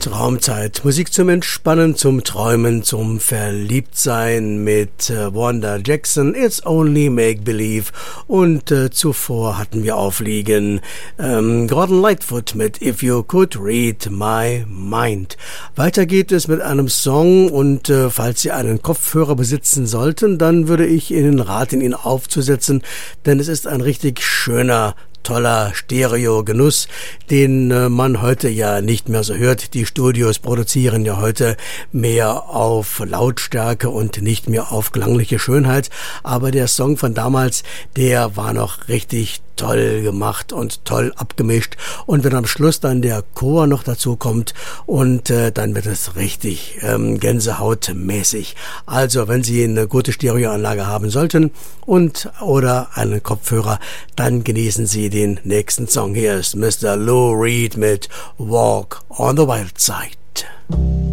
Traumzeit. Musik zum Entspannen, zum Träumen, zum Verliebtsein mit Wanda Jackson, It's Only Make Believe. Und zuvor hatten wir aufliegen Gordon Lightfoot mit If You Could Read My Mind. Weiter geht es mit einem Song und falls Sie einen Kopfhörer besitzen sollten, dann würde ich Ihnen raten, ihn aufzusetzen, denn es ist ein richtig schöner, toller Stereo-Genuss, den man heute ja nicht mehr so hört. Die Studios produzieren ja heute mehr auf Lautstärke und nicht mehr auf klangliche Schönheit. Aber der Song von damals, der war noch richtig toll gemacht und toll abgemischt. Und wenn am Schluss dann der Chor noch dazu kommt und dann wird es richtig gänsehautmäßig. Also wenn Sie eine gute Stereoanlage haben sollten und oder einen Kopfhörer, dann genießen Sie den nächsten Song. Hier ist Mr. Lou Reed mit Walk on the Wild Side.